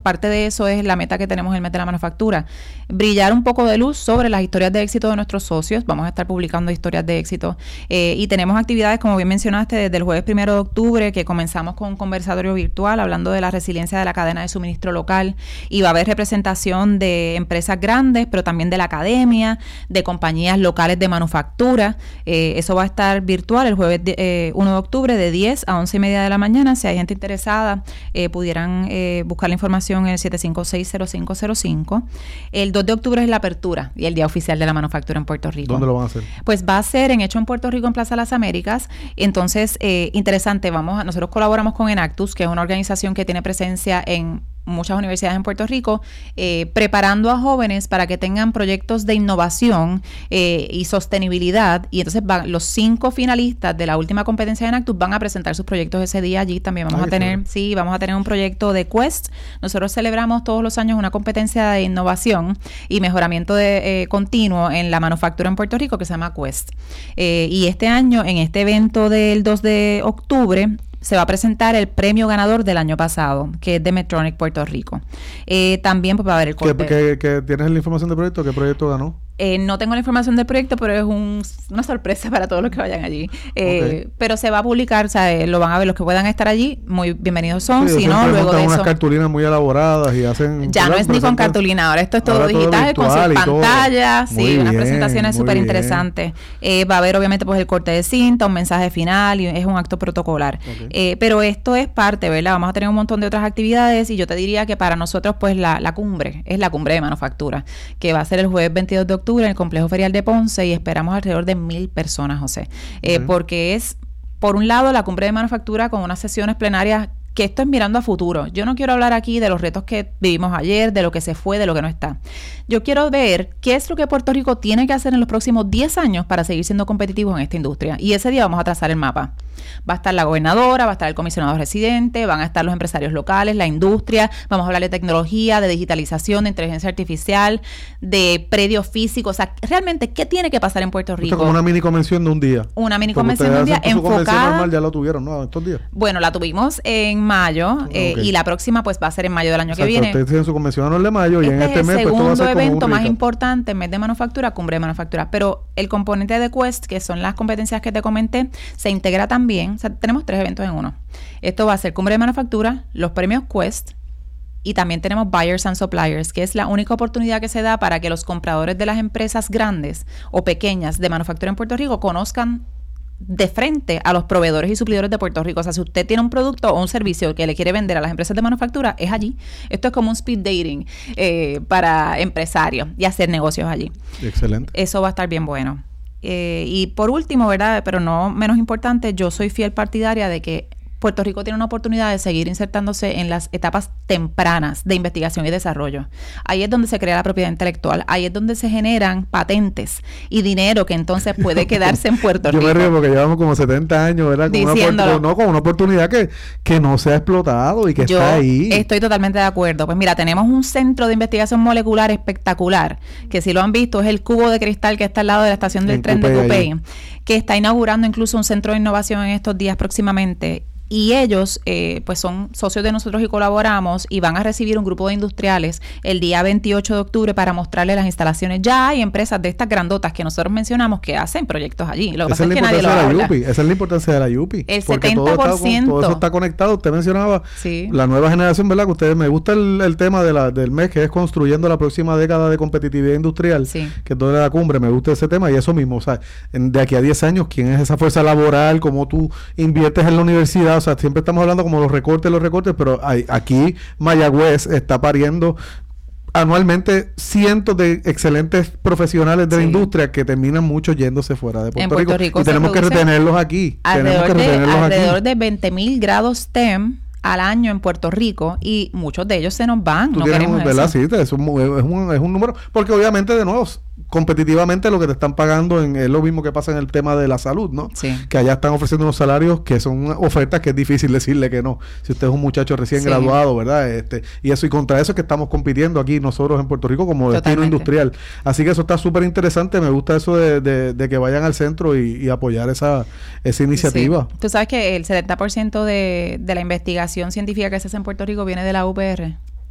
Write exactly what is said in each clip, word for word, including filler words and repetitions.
parte de eso es la meta que tenemos en el mes de la manufactura. Brillar un poco de luz sobre las historias de éxito de nuestros socios. Vamos a estar publicando historias de éxito. Eh, y tenemos actividades, como bien mencionaste, desde el jueves primero de octubre, que comenzamos con un conversatorio virtual hablando de la resiliencia de la cadena de suministro local. Y va a haber representación de empresas grandes, pero también de la academia, de compañías locales de manufactura. Eh, eso va a estar virtual el jueves de, eh, primero de octubre de diez a once y media de la mañana. Si hay gente interesada, eh, pudieran eh, buscar la información en el siete cinco seis, cero cinco cero cinco. El dos de octubre es la apertura y el Día Oficial de la Manufactura en Puerto Rico. ¿Dónde lo van a hacer? Pues va a ser en Hecho en Puerto Rico, en Plaza Las Américas. Entonces, eh, interesante, vamos a, nosotros colaboramos con Enactus, que es una organización que tiene presencia en muchas universidades en Puerto Rico, eh, preparando a jóvenes para que tengan proyectos de innovación eh, y sostenibilidad. Y entonces van, los cinco finalistas de la última competencia de Enactus van a presentar sus proyectos ese día allí. También vamos Ay, a tener, sí, vamos a tener un proyecto de Quest. Nosotros celebramos todos los años una competencia de innovación y mejoramiento de, eh, continuo en la manufactura en Puerto Rico que se llama Quest. Eh, y este año, en este evento del dos de octubre, se va a presentar el premio ganador del año pasado, que es de Medtronic Puerto Rico. Eh, también pues, va a haber el corte. ¿Qué, qué, qué, ¿Tienes la información del proyecto? ¿Qué proyecto ganó? Eh, no tengo la información del proyecto, pero es un, una sorpresa para todos los que vayan allí. Eh, okay. Pero se va a publicar, o sea, eh, lo van a ver los que puedan estar allí, muy bienvenidos son. Sí, si no, luego de unas eso... cartulinas muy elaboradas y hacen... Ya no es ni con cartulina, ahora esto es todo digital, todo con sus pantallas, sí, bien, unas presentaciones súper interesantes. Eh, va a haber obviamente pues el corte de cinta, un mensaje final y es un acto protocolar. Okay. Eh, pero esto es parte, ¿verdad? Vamos a tener un montón de otras actividades y yo te diría que para nosotros pues la, la cumbre, es la cumbre de manufactura, que va a ser el jueves veintidós de octubre en el Complejo Ferial de Ponce y esperamos alrededor de mil personas, José, eh, uh-huh. porque es, por un lado, la cumbre de manufactura con unas sesiones plenarias que esto es mirando a futuro. Yo no quiero hablar aquí de los retos que vivimos ayer, de lo que se fue, de lo que no está. Yo quiero ver qué es lo que Puerto Rico tiene que hacer en los próximos diez años para seguir siendo competitivos en esta industria. Y ese día vamos a trazar el mapa. Va a estar la gobernadora, va a estar el comisionado residente, van a estar los empresarios locales, la industria, vamos a hablar de tecnología, de digitalización, de inteligencia artificial, de predios físicos. O sea, realmente, ¿qué tiene que pasar en Puerto Rico? Esto es como una mini convención de un día. Una mini convención de un día enfocada. Su normal ya lo tuvieron, ¿no? Estos días. Bueno, la tuvimos en mayo eh, okay. y la próxima pues va a ser en mayo del año Exacto, que viene. Ustedes tienen su convención anual de mayo este y en este mes pues todo va a ser como un segundo evento más importante, mes de manufactura, cumbre de manufactura. Pero el componente de Quest, que son las competencias que te comenté, se integra también. O sea, tenemos tres eventos en uno. Esto va a ser cumbre de manufactura, los premios Quest y también tenemos Buyers and Suppliers, que es la única oportunidad que se da para que los compradores de las empresas grandes o pequeñas de manufactura en Puerto Rico conozcan de frente a los proveedores y suplidores de Puerto Rico. O sea, si usted tiene un producto o un servicio que le quiere vender a las empresas de manufactura, es allí. Esto es como un speed dating eh, para empresarios y hacer negocios allí. Excelente. Eso va a estar bien bueno. Eh, y por último, ¿verdad? Pero no menos importante, yo soy fiel partidaria de que Puerto Rico tiene una oportunidad de seguir insertándose en las etapas tempranas de investigación y desarrollo. Ahí es donde se crea la propiedad intelectual, ahí es donde se generan patentes y dinero que entonces puede quedarse en Puerto Yo Rico. Yo me río porque llevamos como setenta años, ¿verdad? Con, una, no, con una oportunidad que, que no se ha explotado y que Yo está ahí. Estoy totalmente de acuerdo. Pues mira, tenemos un centro de investigación molecular espectacular, que si lo han visto es el cubo de cristal que está al lado de la estación del en tren Cupey, de Cupey, que está inaugurando incluso un centro de innovación en estos días próximamente. Y ellos, eh, pues son socios de nosotros y colaboramos y van a recibir un grupo de industriales el día veintiocho de octubre para mostrarles las instalaciones. Ya hay empresas de estas grandotas que nosotros mencionamos que hacen proyectos allí. Lo que pasa es que nadie lo habla. Esa es la importancia de la U P I. El setenta por ciento. Todo, está, todo eso está conectado. Usted mencionaba sí. la nueva generación, ¿verdad? Que ustedes, me gusta el, el tema de la, del mes que es construyendo la próxima década de competitividad industrial, sí. que es toda la cumbre. Me gusta ese tema y eso mismo. O sea, en, de aquí a diez años, ¿quién es esa fuerza laboral? ¿Cómo tú inviertes en la universidad? O sea, siempre estamos hablando como los recortes, los recortes, pero hay, aquí Mayagüez está pariendo anualmente cientos de excelentes profesionales de sí. la industria que terminan muchos yéndose fuera de Puerto, en Puerto Rico, Rico y tenemos que retenerlos aquí. Alrededor, tenemos que retenerlos de, alrededor aquí. de veinte mil grados S T E M al año en Puerto Rico y muchos de ellos se nos van. Tú no tienes queremos un, ¿verdad? eso. Sí, es un, es, un, es un número, porque obviamente de nuevo competitivamente lo que te están pagando en, es lo mismo que pasa en el tema de la salud, ¿no? Sí. Que allá están ofreciendo unos salarios que son ofertas que es difícil decirle que no. Si usted es un muchacho recién sí. graduado, ¿verdad? Este, y eso, y contra eso es que estamos compitiendo aquí nosotros en Puerto Rico como destino industrial. Así que eso está súper interesante. Me gusta eso de, de, de que vayan al centro y, y apoyar esa, esa iniciativa. Sí. Tú sabes que el setenta por ciento de, de la investigación científica que se hace en Puerto Rico viene de la U P R.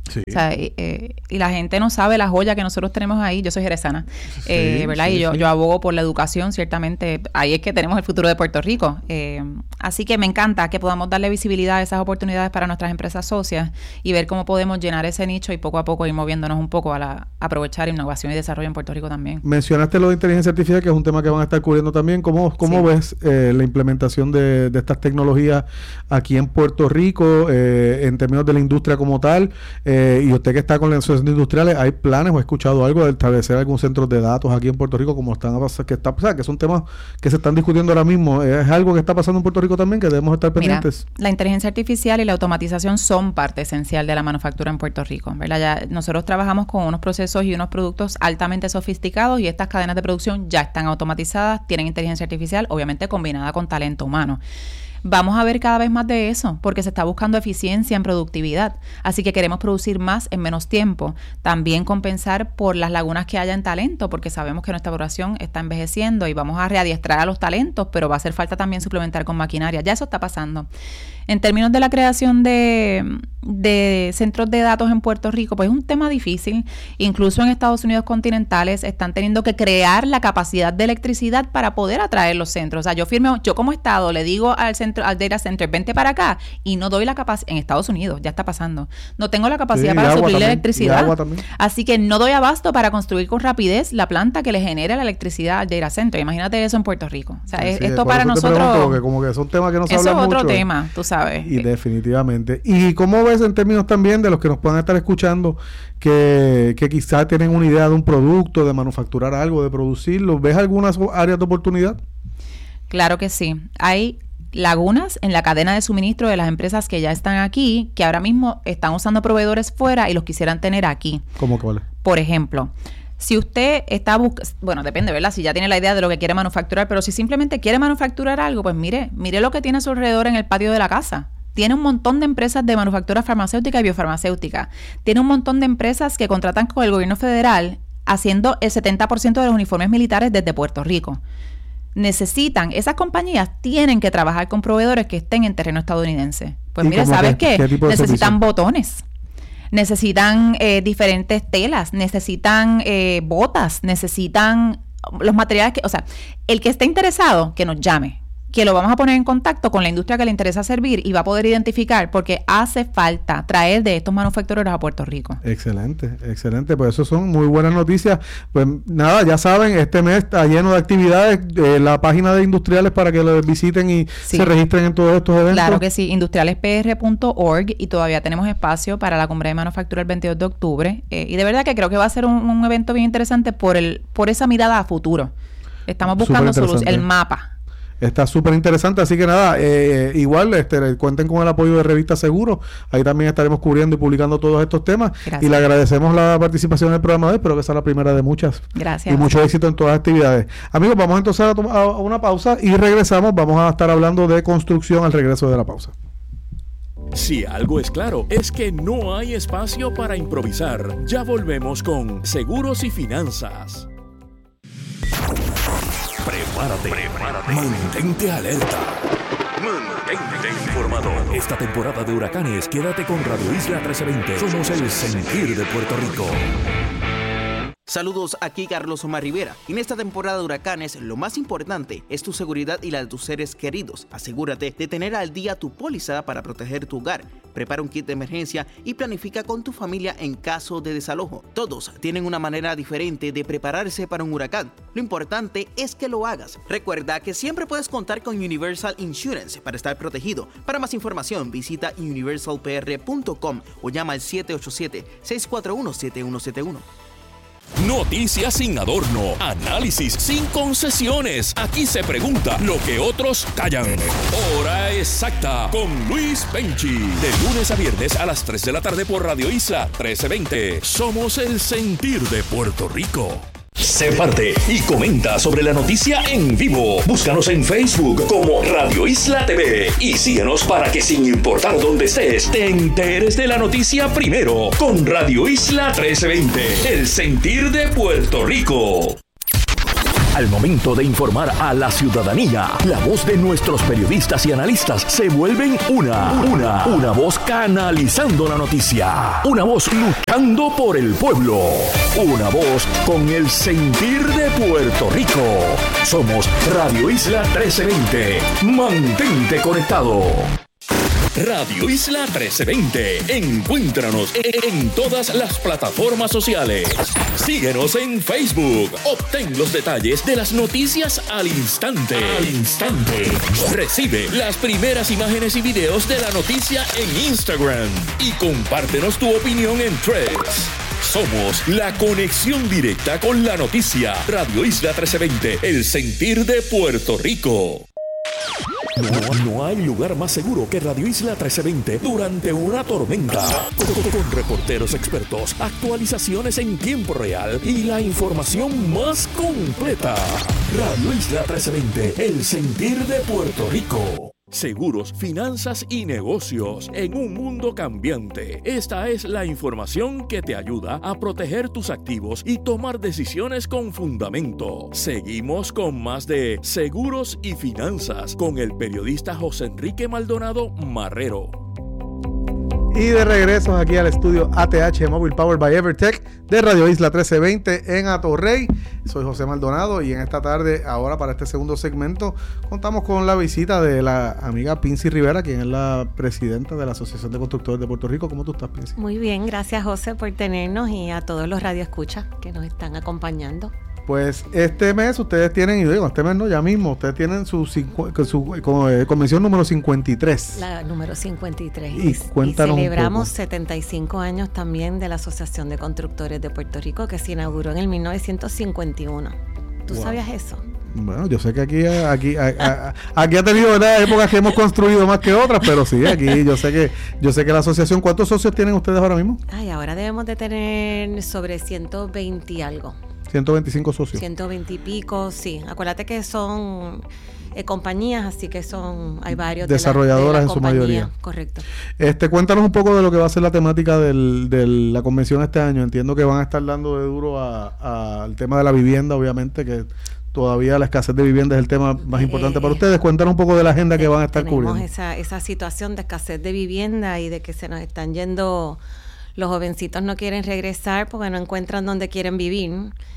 Sí. O sea, y, eh, y la gente no sabe la joya que nosotros tenemos ahí. Yo soy jerezana, sí, eh, ¿verdad? Sí, y yo, sí. yo abogo por la educación, ciertamente. Ahí es que tenemos el futuro de Puerto Rico. Eh, así que me encanta que podamos darle visibilidad a esas oportunidades para nuestras empresas socias y ver cómo podemos llenar ese nicho y poco a poco ir moviéndonos un poco a la, aprovechar innovación y desarrollo en Puerto Rico también. Mencionaste lo de inteligencia artificial, que es un tema que van a estar cubriendo también. ¿Cómo, cómo sí. ves eh, la implementación de, de estas tecnologías aquí en Puerto Rico eh, en términos de la industria como tal? Eh, y usted que está con las asociaciones industriales, ¿hay planes o ha escuchado algo de establecer algún centro de datos aquí en Puerto Rico como están a pasar, que está, o sea, que son temas que se están discutiendo ahora mismo? ¿Es algo que está pasando en Puerto Rico también que debemos estar pendientes? Mira, la inteligencia artificial y la automatización son parte esencial de la manufactura en Puerto Rico, ¿verdad? Ya nosotros trabajamos con unos procesos y unos productos altamente sofisticados y estas cadenas de producción ya están automatizadas, tienen inteligencia artificial, obviamente combinada con talento humano. Vamos a ver cada vez más de eso, porque se está buscando eficiencia en productividad. Así que queremos producir más en menos tiempo. También compensar por las lagunas que haya en talento, porque sabemos que nuestra población está envejeciendo y vamos a readiestrar a los talentos, pero va a hacer falta también suplementar con maquinaria. Ya eso está pasando. En términos de la creación de, de centros de datos en Puerto Rico, pues es un tema difícil. Incluso en Estados Unidos continentales están teniendo que crear la capacidad de electricidad para poder atraer los centros. O sea, yo firme, yo como Estado le digo al centro, al data center, vente para acá, y no doy la capacidad, en Estados Unidos, ya está pasando, no tengo la capacidad sí, para suplir también, la electricidad. Así que no doy abasto para construir con rapidez la planta que le genere la electricidad al data center. Imagínate eso en Puerto Rico. O sea, sí, es, esto para nosotros... Pregunto, como que son temas que no se hablan mucho. Eso es otro tema, tú sabes. Y definitivamente. ¿Y cómo ves en términos también de los que nos puedan estar escuchando que, que quizás tienen una idea de un producto, de manufacturar algo, de producirlo? ¿Ves algunas áreas de oportunidad? Claro que sí. Hay lagunas en la cadena de suministro de las empresas que ya están aquí, que ahora mismo están usando proveedores fuera y los quisieran tener aquí. ¿Cómo cuál? Por ejemplo, si usted está buscando, bueno, depende, ¿verdad? Si ya tiene la idea de lo que quiere manufacturar, pero si simplemente quiere manufacturar algo, pues mire, mire lo que tiene a su alrededor en el patio de la casa. Tiene un montón de empresas de manufactura farmacéutica y biofarmacéutica. Tiene un montón de empresas que contratan con el gobierno federal haciendo el setenta por ciento de los uniformes militares desde Puerto Rico. Necesitan, esas compañías tienen que trabajar con proveedores que estén en terreno estadounidense. Pues mire, ¿sabes qué? ¿Qué? ¿Qué necesitan servicio? Botones. Necesitan eh, diferentes telas, necesitan eh, botas, necesitan los materiales que, o sea, el que esté interesado, que nos llame, que lo vamos a poner en contacto con la industria que le interesa servir y va a poder identificar, porque hace falta traer de estos manufactureros a Puerto Rico. Excelente, excelente. Pues eso son muy buenas noticias. Pues nada, ya saben, este mes está lleno de actividades. Eh, la página de Industriales para que lo visiten y sí. se registren en todos estos eventos. Claro que sí, industriales p r punto org, y todavía tenemos espacio para la Cumbre de Manufactura el veintidós de octubre. Eh, y de verdad que creo que va a ser un, un evento bien interesante por el por esa mirada a futuro. Estamos buscando solu- el mapa. Está súper interesante, así que nada, eh, igual este, cuenten con el apoyo de Revista Seguro, ahí también estaremos cubriendo y publicando todos estos temas. Gracias. Y le agradecemos la participación en el programa de hoy, espero que sea la primera de muchas. Gracias. Y mucho éxito en todas las actividades. Amigos, vamos entonces a, tom- a una pausa y regresamos, vamos a estar hablando de construcción al regreso de la pausa. Si algo es claro, es que no hay espacio para improvisar. Ya volvemos con Seguros y Finanzas. Prepárate, prepárate, mantente alerta, mantente informado. Esta temporada de huracanes, quédate con Radio Isla trece veinte. Somos el sentir de Puerto Rico. Saludos, aquí Carlos Omar Rivera. En esta temporada de huracanes, lo más importante es tu seguridad y la de tus seres queridos. Asegúrate de tener al día tu póliza para proteger tu hogar. Prepara un kit de emergencia y planifica con tu familia en caso de desalojo. Todos tienen una manera diferente de prepararse para un huracán. Lo importante es que lo hagas. Recuerda que siempre puedes contar con Universal Insurance para estar protegido. Para más información, visita universal p r punto com o llama al siete ocho siete, seis cuatro uno, siete uno siete uno. Noticias sin adorno, análisis sin concesiones. Aquí se pregunta lo que otros callan. Hora exacta con Luis Penchi. De lunes a viernes a las tres de la tarde por Radio Isla trece veinte. Somos el sentir de Puerto Rico. Sé parte y comenta sobre la noticia en vivo. Búscanos en Facebook como Radio Isla T V y síguenos para que sin importar dónde estés, te enteres de la noticia primero con Radio Isla trece veinte, el sentir de Puerto Rico. Al momento de informar a la ciudadanía, la voz de nuestros periodistas y analistas se vuelven una, una, una voz canalizando la noticia, una voz luchando por el pueblo, una voz con el sentir de Puerto Rico. Somos Radio Isla trece veinte. Mantente conectado. Radio Isla trece veinte. Encuéntranos en todas las plataformas sociales. Síguenos en Facebook. Obtén los detalles de las noticias al instante. Al instante. Recibe las primeras imágenes y videos de la noticia en Instagram. Y compártenos tu opinión en Threads. Somos la conexión directa con la noticia. Radio Isla trece veinte. El sentir de Puerto Rico. No, no hay lugar más seguro que Radio Isla trece veinte durante una tormenta. Con, con reporteros expertos, actualizaciones en tiempo real y la información más completa. Radio Isla trece veinte, el sentir de Puerto Rico. Seguros, finanzas y negocios en un mundo cambiante. Esta es la información que te ayuda a proteger tus activos y tomar decisiones con fundamento. Seguimos con más de Seguros y Finanzas con el periodista José Enrique Maldonado Marrero. Y de regreso aquí al estudio A T H Mobile Power by Evertech de Radio Isla trece veinte en Atorrey. Soy José Maldonado y en esta tarde, ahora para este segundo segmento, contamos con la visita de la amiga Pincy Rivera, quien es la presidenta de la Asociación de Constructores de Puerto Rico. ¿Cómo tú estás, Pincy? Muy bien, gracias José por tenernos y a todos los radioescuchas que nos están acompañando. Pues este mes ustedes tienen, y digo, este mes no, ya mismo, ustedes tienen su, cincu- su eh, convención número cincuenta y tres. La número cincuenta y tres. Y, y cuéntanos y celebramos un poco. setenta y cinco años también de la Asociación de Constructores de Puerto Rico, que se inauguró en el mil novecientos cincuenta y uno. ¿Tú wow. sabías eso? Bueno, yo sé que aquí aquí, a, a, aquí ha tenido, ¿verdad?, épocas que hemos construido más que otras, pero sí, aquí yo sé que yo sé que la asociación, ¿cuántos socios tienen ustedes ahora mismo? Ay, ahora debemos de tener sobre ciento veinte y algo. ciento veinticinco socios. ciento veinte y pico, sí. Acuérdate que son eh, compañías, así que son hay varios desarrolladoras de la, de la en su mayoría. Correcto. Este, cuéntanos un poco de lo que va a ser la temática del, de la convención este año. Entiendo que van a estar dando de duro al tema de la vivienda, obviamente, que todavía la escasez de vivienda es el tema más importante eh, para ustedes. Cuéntanos un poco de la agenda que van a estar cubriendo. Tenemos esa, esa situación de escasez de vivienda y de que se nos están yendo, los jovencitos no quieren regresar porque no encuentran donde quieren vivir.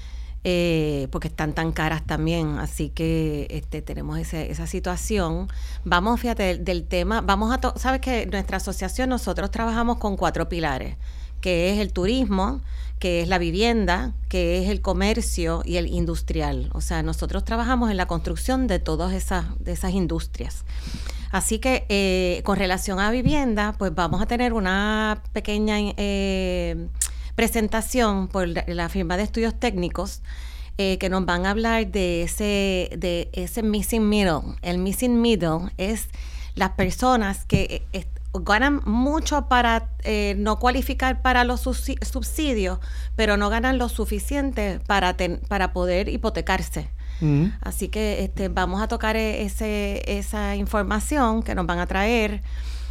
Eh, porque están tan caras también, así que este tenemos ese, esa situación. Vamos, fíjate, del, del tema, vamos a, to- sabes que nuestra asociación, nosotros trabajamos con cuatro pilares, que es el turismo, que es la vivienda, que es el comercio y el industrial. O sea, nosotros trabajamos en la construcción de todas esas, de esas industrias. Así que eh, con relación a vivienda, pues vamos a tener una pequeña eh, presentación por la, la firma de estudios técnicos eh, que nos van a hablar de ese de ese missing middle. El missing middle es las personas que eh, ganan mucho para eh, no cualificar para los subsidios, pero no ganan lo suficiente para ten, para poder hipotecarse. Uh-huh. Así que este vamos a tocar ese esa información que nos van a traer.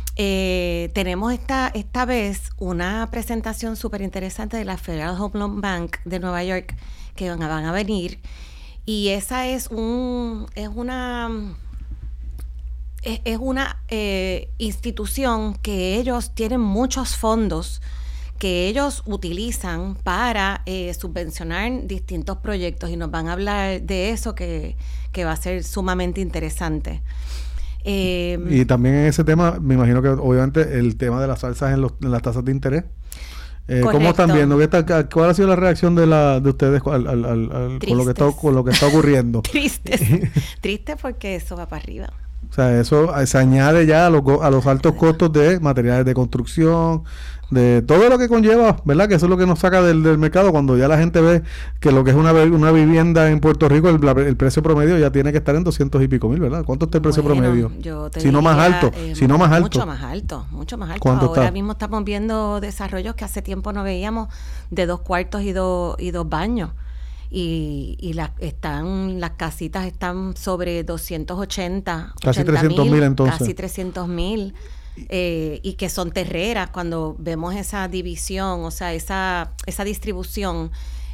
Eh, tenemos esta esta vez una presentación súper interesante de la Federal Home Loan Bank de Nueva York que van a, van a venir, y esa es un es una es, es una eh, institución que ellos tienen muchos fondos que ellos utilizan para eh, subvencionar distintos proyectos, y nos van a hablar de eso que, que va a ser sumamente interesante. Eh, y también en ese tema, me imagino que obviamente el tema de las alzas en, los, en las tasas de interés. Eh, ¿Cómo están viendo? ¿Qué está, ¿Cuál ha sido la reacción de la de ustedes al, al, al, al, con lo que está con lo que está ocurriendo? Triste, triste porque eso va para arriba. O sea, eso se añade ya a los, a los altos costos de materiales de construcción, de todo lo que conlleva, ¿verdad? Que eso es lo que nos saca del, del mercado cuando ya la gente ve que lo que es una, una vivienda en Puerto Rico, el, el precio promedio ya tiene que estar en doscientos y pico mil, ¿verdad? ¿Cuánto está el precio bueno, promedio? Yo te si no más alto, eh, si no más alto. Mucho más alto, mucho más alto. ¿Cuánto Ahora está? mismo estamos viendo desarrollos que hace tiempo no veíamos, de dos cuartos y dos, y dos baños. Y, y la, están las casitas están sobre doscientos ochenta, casi trescientos mil entonces. Casi trescientos mil. Eh, y que son terreras. Cuando vemos esa división, o sea, esa esa distribución,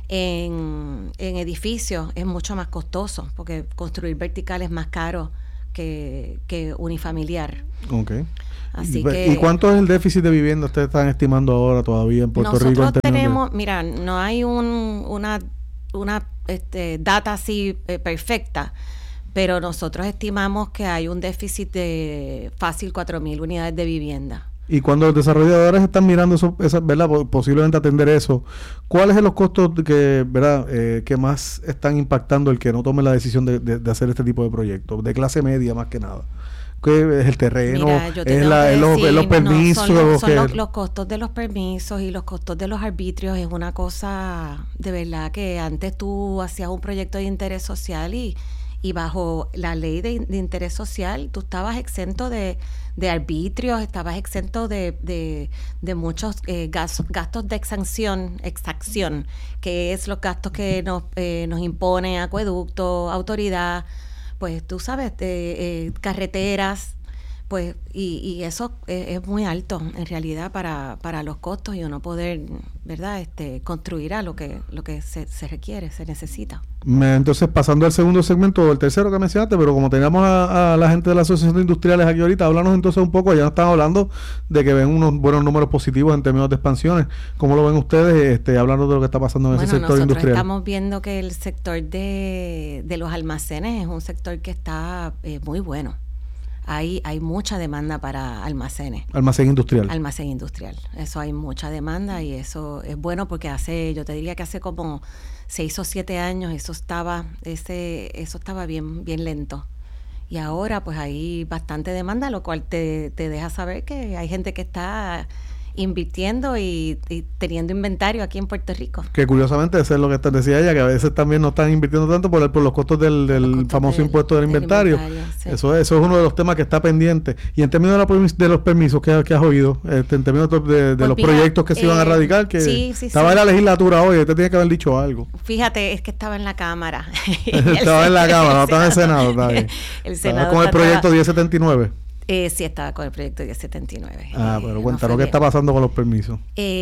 En, en edificios es mucho más costoso, porque construir vertical es más caro que, que unifamiliar. Okay. Así ¿Y, que, ¿Y cuánto es el déficit de vivienda ustedes están estimando ahora todavía en Puerto nosotros Rico? Nosotros tenemos, de... mira, no hay un, una, una este, data así eh, perfecta, pero nosotros estimamos que hay un déficit de fácil cuatro mil unidades de vivienda. Y cuando los desarrolladores están mirando eso, esa, ¿verdad? Posiblemente atender eso, ¿cuáles son los costos que, ¿verdad? Eh, que más están impactando el que no tome la decisión de, de, de hacer este tipo de proyectos? De clase media más que nada. ¿Qué es el terreno? Mira, yo te ¿Es, la, es, los, es los permisos? No, son los, son que... los, los costos de los permisos y los costos de los arbitrios. Es una cosa de verdad que antes tú hacías un proyecto de interés social y, y bajo la ley de, de interés social tú estabas exento de... de arbitrios, estabas exento de, de, de muchos eh, gastos, gastos de exacción, exacción, que es los gastos que nos, eh, nos impone acueducto, autoridad, pues tú sabes, de, eh, carreteras, pues y, y eso es, es muy alto en realidad para, para los costos y uno poder, ¿verdad? Este, construir a lo que, lo que se, se requiere, se necesita. Entonces, pasando al segundo segmento, el tercero que mencionaste, pero como teníamos a, a la gente de la Asociación de Industriales aquí ahorita, háblanos entonces un poco, ya nos están hablando de que ven unos buenos números positivos en términos de expansiones. ¿Cómo lo ven ustedes, este, hablando de lo que está pasando en bueno, ese sector industrial? Nosotros estamos viendo que el sector de, de los almacenes es un sector que está eh, muy bueno. Hay, hay mucha demanda para almacenes. Almacén industrial. Almacén industrial. Eso hay mucha demanda y eso es bueno porque hace, yo te diría que hace como seis o siete años eso estaba, ese, eso estaba bien, bien lento. Y ahora pues hay bastante demanda, lo cual te, te deja saber que hay gente que está invirtiendo y, y teniendo inventario aquí en Puerto Rico. Que curiosamente eso es lo que te decía ella, que a veces también no están invirtiendo tanto por, el, por los costos del, del costos famoso del, impuesto del, del inventario. inventario sí. Eso, eso es uno de los temas que está pendiente. Y en términos de, la, de los permisos que, que has oído, este, en términos de, de pues los mira, proyectos que se eh, iban a radicar, que sí, sí, estaba sí. en la legislatura hoy, usted tiene que haber dicho algo. Fíjate, es que estaba en la Cámara. estaba en la Cámara, no estaba en el Senado. Está bien. El Senado con el proyecto diez setenta y nueve. Eh, sí, estaba con el proyecto diez setenta y nueve. Ah, pero eh, cuéntanos no qué está pasando con los permisos.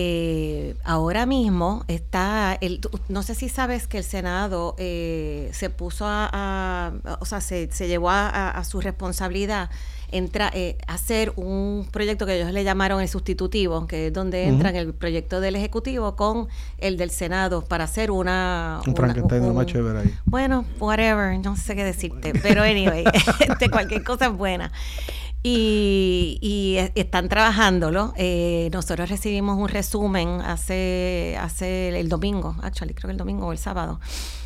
Eh, ahora mismo está, el, no sé si sabes que el Senado eh, se puso a, a, o sea, se, se llevó a, a, a su responsabilidad entra, eh, hacer un proyecto que ellos le llamaron el sustitutivo, que es donde uh-huh. entran el proyecto del Ejecutivo con el del Senado para hacer una... Un Frankenstein un, más chévere ahí. Bueno, whatever, no sé qué decirte, pero anyway, este, cualquier cosa es buena. Y, y están trabajándolo. Eh, nosotros recibimos un resumen hace, hace el domingo, actually, creo que el domingo o el sábado.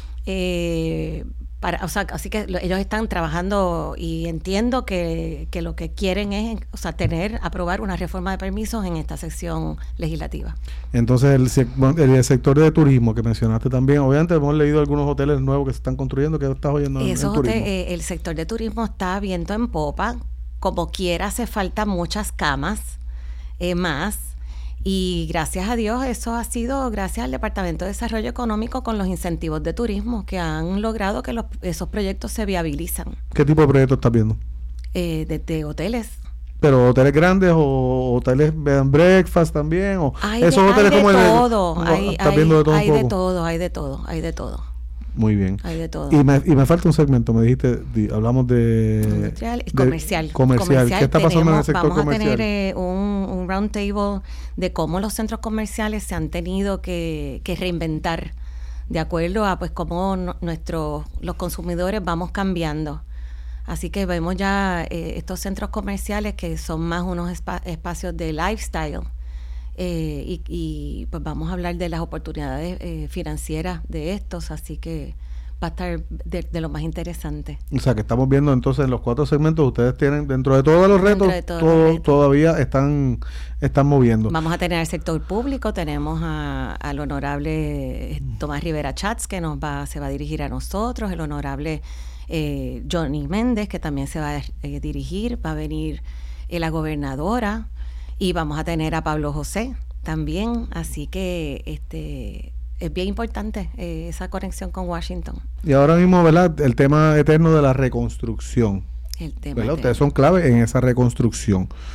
Eh, para, o sea, así que lo, ellos están trabajando y entiendo que, que lo que quieren es, o sea, tener, aprobar una reforma de permisos en esta sección legislativa. Entonces, el, el, el sector de turismo que mencionaste también, obviamente hemos leído algunos hoteles nuevos que se están construyendo, que estás oyendo en, Esos en turismo. Hotel, eh, el sector de turismo está viento en popa. Como quiera, hace falta muchas camas eh, más y gracias a Dios eso ha sido gracias al Departamento de Desarrollo Económico con los incentivos de turismo que han logrado que los, esos proyectos se viabilizan. ¿Qué tipo de proyectos estás viendo? Eh, de, de hoteles. ¿Pero hoteles grandes o hoteles bed and breakfast también? O hay esos de, hoteles hay como de el todo, el, hay, ¿estás hay, viendo de todo hay un de poco? todo, hay de todo, hay de todo. Muy bien. Hay de todo. Y me, y me falta un segmento, me dijiste, di, hablamos de... Industrial y comercial. De, comercial. comercial. ¿Qué está pasando tenemos, en el sector vamos comercial? Vamos a tener eh, un, un round table de cómo los centros comerciales se han tenido que, que reinventar de acuerdo a pues cómo no, nuestros los consumidores vamos cambiando. Así que vemos ya eh, estos centros comerciales que son más unos espa- espacios de lifestyle. Eh, y, y pues vamos a hablar de las oportunidades eh, financieras de estos, así que va a estar de, de lo más interesante. O sea, que estamos viendo entonces en los cuatro segmentos, ustedes tienen, dentro de todos los retos, de todos todo, los retos. todavía están, están moviendo. Vamos a tener el sector público, tenemos a, al honorable Tomás Rivera Chats, que nos va, se va a dirigir a nosotros, el honorable eh, Johnny Méndez, que también se va a eh, dirigir, va a venir eh, la gobernadora, y vamos a tener a Pablo José también, así que este es bien importante eh, esa conexión con Washington. Y ahora mismo, ¿verdad? El tema eterno de la reconstrucción. El tema ¿verdad? eterno. Ustedes son clave en esa reconstrucción.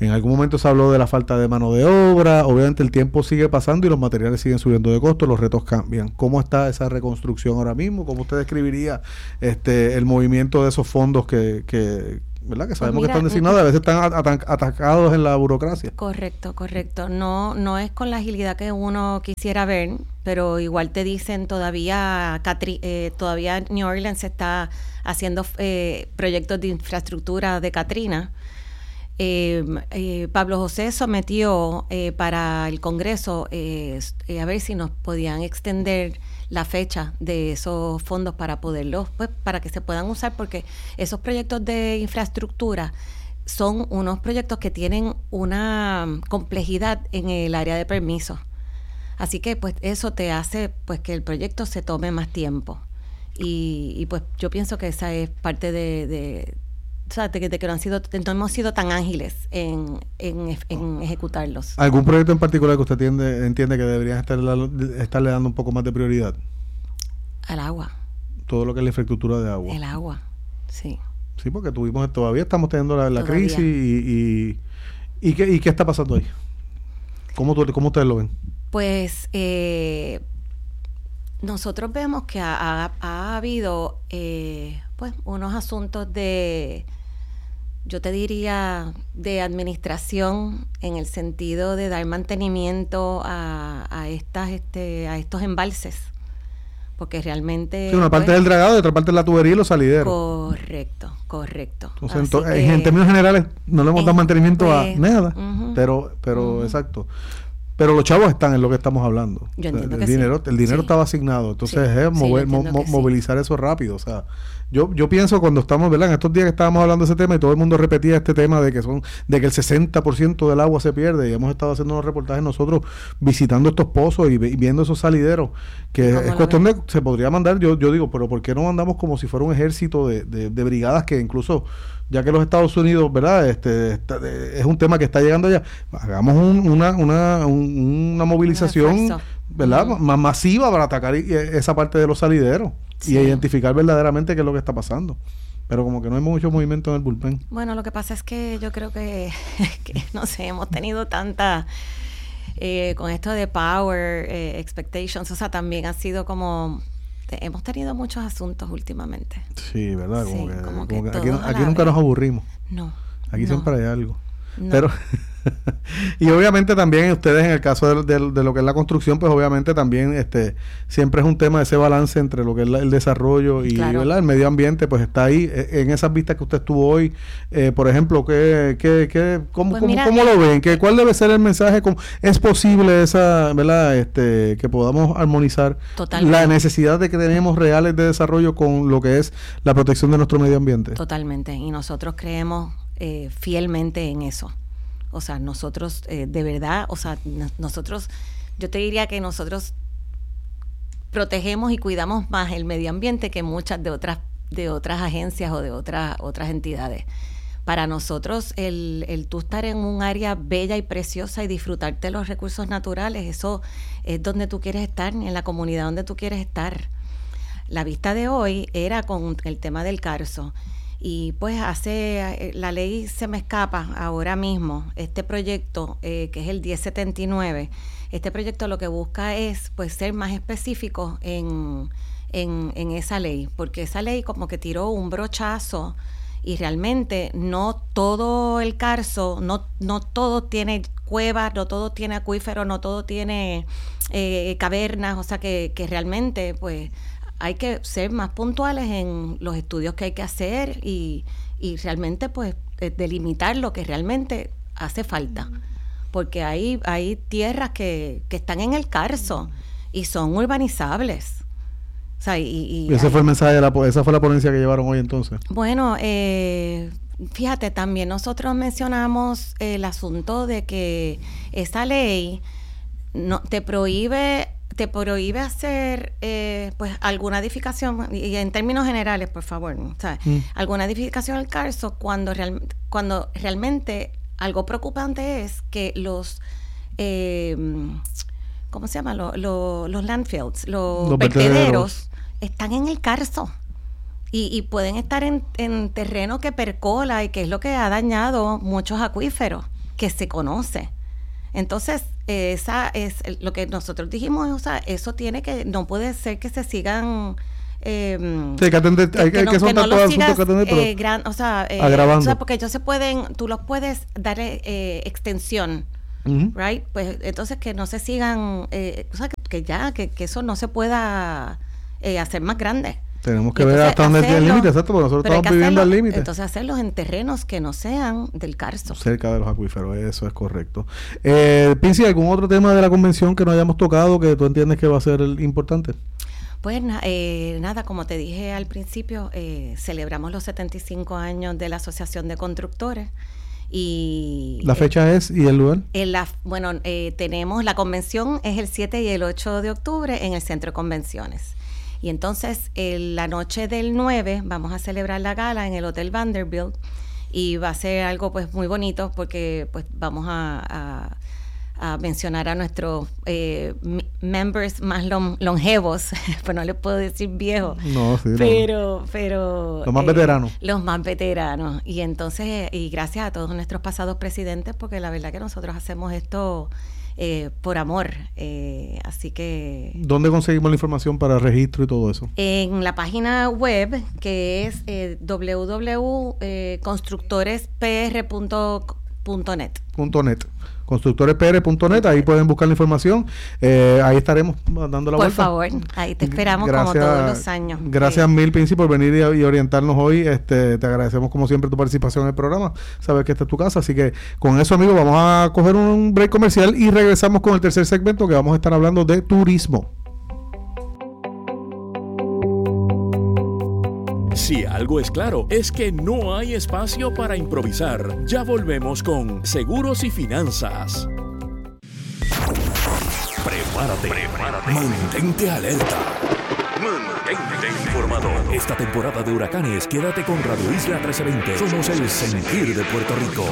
En algún momento se habló de la falta de mano de obra, obviamente el tiempo sigue pasando y los materiales siguen subiendo de costo, los retos cambian. ¿Cómo está esa reconstrucción ahora mismo? ¿Cómo usted describiría este el movimiento de esos fondos que, que ¿verdad? Que sabemos pues mira, que están designados, a veces están at- atacados en la burocracia? Correcto, correcto. No, no es con la agilidad que uno quisiera ver, pero igual te dicen todavía, Catri- eh, todavía New Orleans está haciendo eh, proyectos de infraestructura de Katrina. Eh, eh, Pablo José sometió eh, para el Congreso eh, eh, a ver si nos podían extender la fecha de esos fondos para poderlos, pues para que se puedan usar, porque esos proyectos de infraestructura son unos proyectos que tienen una complejidad en el área de permisos. Así que pues eso te hace pues que el proyecto se tome más tiempo. Y, y pues yo pienso que esa es parte de, de o sea, de que, de que no, han sido, no hemos sido tan ágiles en, en, en ejecutarlos. ¿Algún proyecto en particular que usted entiende, entiende que deberían estar, estarle dando un poco más de prioridad? Al agua. Todo lo que es la infraestructura de agua. El agua, sí. Sí, porque tuvimos todavía estamos teniendo la, la crisis y, y, y, ¿qué, y ¿qué está pasando ahí? ¿Cómo, tú, cómo ustedes lo ven? Pues eh, nosotros vemos que ha, ha, ha habido eh, pues unos asuntos de, yo te diría, de administración en el sentido de dar mantenimiento a, a estas, este, a estos embalses, porque realmente sí, una parte pues, del dragado y otra parte es la tubería y los salideros. Correcto, correcto. Entonces, ento, que, en términos generales no le hemos dado mantenimiento pues, a nada, uh-huh, pero, pero uh-huh. exacto. Pero los chavos están en lo que estamos hablando. Yo entiendo el que dinero, sí. el dinero sí. estaba asignado, entonces sí, es mover, sí, mo, mo, sí. movilizar eso rápido. O sea, yo yo pienso cuando estamos, ¿verdad? En estos días que estábamos hablando de ese tema y todo el mundo repetía este tema de que son de que el sesenta por ciento del agua se pierde, y hemos estado haciendo unos reportajes nosotros visitando estos pozos y, y viendo esos salideros, que es cuestión de, se podría mandar, yo yo digo, pero ¿por qué no mandamos como si fuera un ejército de, de, de brigadas que incluso, ya que los Estados Unidos, ¿verdad? Este, está, es un tema que está llegando allá. Hagamos un, una, una, un, una movilización, ¿verdad? Uh-huh. Más masiva para atacar esa parte de los salideros sí. y identificar verdaderamente qué es lo que está pasando. Pero como que no hay mucho movimiento en el bullpen. Bueno, lo que pasa es que yo creo que, que no sé, hemos tenido tanta... Eh, con esto de power, eh, expectations, o sea, también ha sido como... Hemos tenido muchos asuntos últimamente. Sí, ¿verdad? Como sí, que, como como que que aquí, aquí nunca nos aburrimos. No. Aquí no. siempre hay algo. No. Pero y obviamente también ustedes en el caso de, de, de lo que es la construcción, pues obviamente también este siempre es un tema de ese balance entre lo que es la, el desarrollo y claro. ¿verdad? El medio ambiente, pues está ahí en esas vistas que usted estuvo hoy, eh, por ejemplo, ¿qué, qué, qué, cómo, pues mira, cómo, cómo lo ven? ¿Qué, ¿Cuál debe ser el mensaje? ¿Cómo, ¿Es posible esa, ¿verdad? Este, que podamos armonizar Totalmente. La necesidad de que tenemos reales de desarrollo con lo que es la protección de nuestro medio ambiente? Totalmente, y nosotros creemos eh, fielmente en eso. O sea, nosotros eh, de verdad, o sea, n- nosotros, yo te diría que nosotros protegemos y cuidamos más el medio ambiente que muchas de otras de otras agencias o de otras otras entidades. Para nosotros, el, el tú estar en un área bella y preciosa y disfrutarte de los recursos naturales, eso es donde tú quieres estar, en la comunidad donde tú quieres estar. La vista de hoy era con el tema del Carso. Y pues hace, la ley se me escapa ahora mismo, este proyecto eh, que es el diez setenta y nueve, este proyecto lo que busca es pues ser más específico en, en, en esa ley, porque esa ley como que tiró un brochazo y realmente no todo el Carso, no, no todo tiene cuevas, no todo tiene acuíferos, no todo tiene eh, cavernas, o sea que, que realmente pues... hay que ser más puntuales en los estudios que hay que hacer y, y realmente pues delimitar lo que realmente hace falta. Porque hay, hay tierras que, que están en el Carso y son urbanizables. O sea, y, y, y ese hay, fue el mensaje, de la, esa fue la ponencia que llevaron hoy entonces. Bueno, eh, fíjate, también nosotros mencionamos el asunto de que esa ley no te prohíbe... te prohíbe hacer eh, pues alguna edificación, y en términos generales, por favor, o sea, mm. alguna edificación al Carso cuando, real, cuando realmente algo preocupante es que los, eh, ¿cómo se llama? Lo, lo, los landfills, los, los vertederos están en el Carso y, y pueden estar en, en terreno que percola y que es lo que ha dañado muchos acuíferos. que se conoce. Entonces, esa es lo que nosotros dijimos, o sea, eso tiene que, no puede ser que se sigan... Eh, sí, que atender, que, hay que, que, no, que, que no lo sigas que atender, eh, gran, o sea, eh, agravando. O sea, porque ellos se pueden, tú los puedes dar eh, extensión, uh-huh. right? Pues entonces que no se sigan, eh, o sea, que, que ya, que, que eso no se pueda eh, hacer más grande. Tenemos que ver hasta dónde tiene el límite, exacto, porque nosotros estamos viviendo al límite. Entonces hacerlos en terrenos que no sean del Carso. Cerca de los acuíferos, eso es correcto. Eh, Pinci, ¿algún otro tema de la convención que no hayamos tocado que tú entiendes que va a ser el importante? Pues eh, nada, como te dije al principio, eh, celebramos los setenta y cinco años de la Asociación de Constructores. Y ¿la fecha eh, es y el lugar? En la, bueno, eh, tenemos, la convención es el siete y el ocho de octubre en el Centro de Convenciones. Y entonces, en la noche del nueve, vamos a celebrar la gala en el Hotel Vanderbilt. Y va a ser algo pues muy bonito porque pues vamos a... a a mencionar a nuestros eh, members más long, longevos, pues no les puedo decir viejos, no, sí, pero, no. pero los más eh, veteranos. Los más veteranos. Y entonces, y gracias a todos nuestros pasados presidentes, porque la verdad que nosotros hacemos esto eh, por amor. Eh, así que... ¿Dónde conseguimos la información para registro y todo eso? En la página web, que es eh, doble u doble u doble u punto constructores p r punto net. .net. constructores p r punto net, ahí pueden buscar la información, eh, ahí estaremos dando la por vuelta. Por favor, ahí te esperamos gracias, como todos los años. Gracias eh. mil, Pinci, por venir y, y orientarnos hoy. Este, te agradecemos como siempre tu participación en el programa, sabes que esta es tu casa, así que con eso, amigos, vamos a coger un break comercial y regresamos con el tercer segmento que vamos a estar hablando de turismo. Si algo es claro, es que no hay espacio para improvisar. Ya volvemos con Seguros y Finanzas. Prepárate, prepárate. Mantente alerta. Mantente informado. Esta temporada de huracanes, quédate con Radio Isla trece veinte. Somos el sentir de Puerto Rico.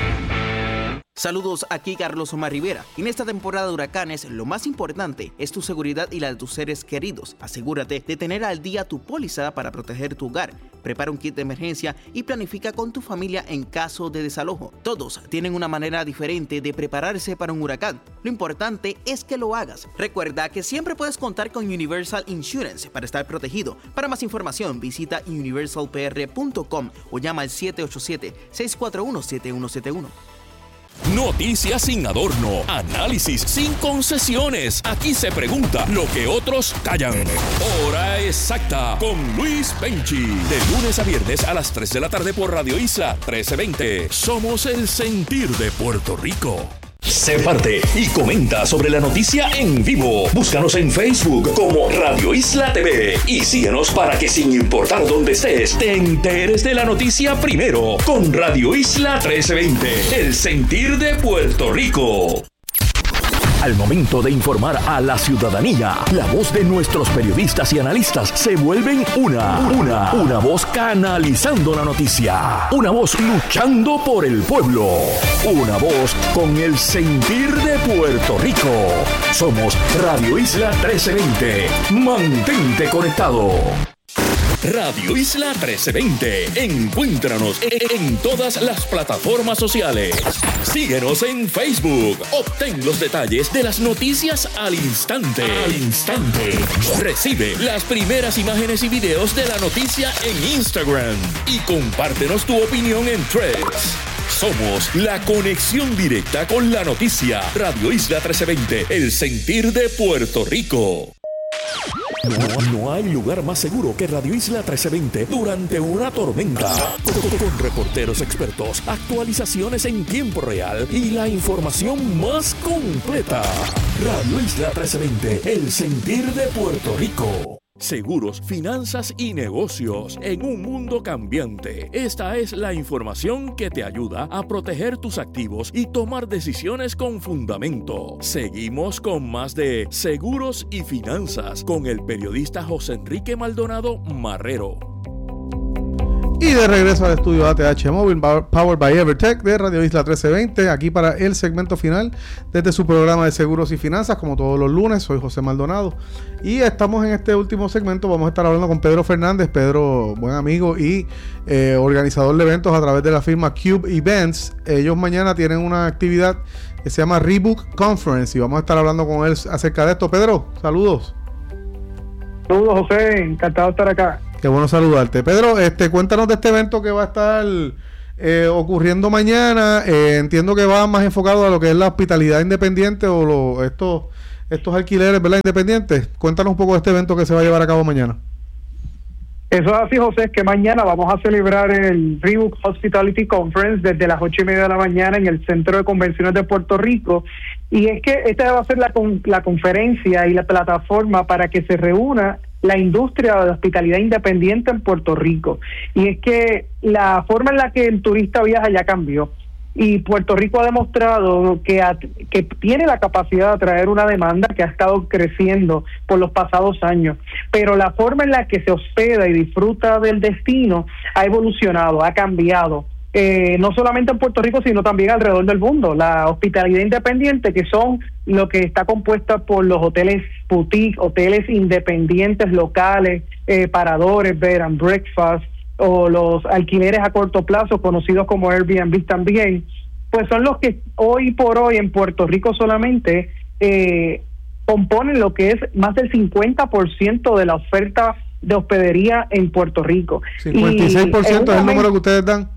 Saludos, aquí Carlos Omar Rivera. En esta temporada de huracanes, lo más importante es tu seguridad y la de tus seres queridos. Asegúrate de tener al día tu póliza para proteger tu hogar. Prepara un kit de emergencia y planifica con tu familia en caso de desalojo. Todos tienen una manera diferente de prepararse para un huracán. Lo importante es que lo hagas. Recuerda que siempre puedes contar con Universal Insurance para estar protegido. Para más información, visita universal p r punto com o llama al siete ocho siete, seis cuatro uno, siete uno siete uno. Noticias sin adorno, análisis sin concesiones. Aquí se pregunta lo que otros callan. Hora exacta con Luis Penchi. De lunes a viernes a las tres de la tarde por Radio Isla trece veinte. Somos el sentir de Puerto Rico. Sé parte y comenta sobre la noticia en vivo. Búscanos en Facebook como Radio Isla T V y síguenos para que sin importar dónde estés, te enteres de la noticia primero con Radio Isla trece veinte, el sentir de Puerto Rico. Al momento de informar a la ciudadanía, la voz de nuestros periodistas y analistas se vuelven una, una, una voz canalizando la noticia, una voz luchando por el pueblo, una voz con el sentir de Puerto Rico. Somos Radio Isla trece veinte. Mantente conectado. Radio Isla trece veinte. Encuéntranos en todas las plataformas sociales. Síguenos en Facebook. Obtén los detalles de las noticias al instante. Al instante. Recibe las primeras imágenes y videos de la noticia en Instagram. Y compártenos tu opinión en Threads. Somos la conexión directa con la noticia. Radio Isla trece veinte. El sentir de Puerto Rico. No, no hay lugar más seguro que Radio Isla trece veinte durante una tormenta. Con, con reporteros expertos, actualizaciones en tiempo real y la información más completa. Radio Isla trece veinte, el sentir de Puerto Rico. Seguros, finanzas y negocios en un mundo cambiante. Esta es la información que te ayuda a proteger tus activos y tomar decisiones con fundamento. Seguimos con más de Seguros y Finanzas con el periodista José Enrique Maldonado Marrero. Y de regreso al estudio A T H Móvil, Powered by Evertech de Radio Isla trece veinte, aquí para el segmento final desde su programa de seguros y finanzas, como todos los lunes. Soy José Maldonado y estamos en este último segmento. Vamos a estar hablando con Pedro Fernández. Pedro, buen amigo y eh, organizador de eventos a través de la firma Cube Events. Ellos mañana tienen una actividad que se llama Rebook Conference y vamos a estar hablando con él acerca de esto. Pedro, saludos. Saludos, José, encantado de estar acá. Qué bueno saludarte. Pedro, este, cuéntanos de este evento que va a estar eh, ocurriendo mañana. Eh, entiendo que va más enfocado a lo que es la hospitalidad independiente o lo, estos, estos alquileres, ¿verdad? Independientes. Cuéntanos un poco de este evento que se va a llevar a cabo mañana. Eso es así, José, es que mañana vamos a celebrar el Rebook Hospitality Conference desde las ocho y media de la mañana en el Centro de Convenciones de Puerto Rico. Y es que esta va a ser la, con, la conferencia y la plataforma para que se reúna la industria de hospitalidad independiente en Puerto Rico. Y es que la forma en la que el turista viaja ya cambió. Y Puerto Rico ha demostrado que, a, que tiene la capacidad de atraer una demanda que ha estado creciendo por los pasados años. Pero la forma en la que se hospeda y disfruta del destino ha evolucionado, ha cambiado. Eh, no solamente en Puerto Rico, sino también alrededor del mundo. La hospitalidad independiente, que son lo que está compuesta por los hoteles boutique, hoteles independientes locales, eh, paradores, bed and breakfast, o los alquileres a corto plazo, conocidos como Airbnb también, pues son los que hoy por hoy en Puerto Rico solamente eh, componen lo que es más del cincuenta por ciento de la oferta de hospedería en Puerto Rico. cincuenta y seis por ciento y es el número que ustedes dan.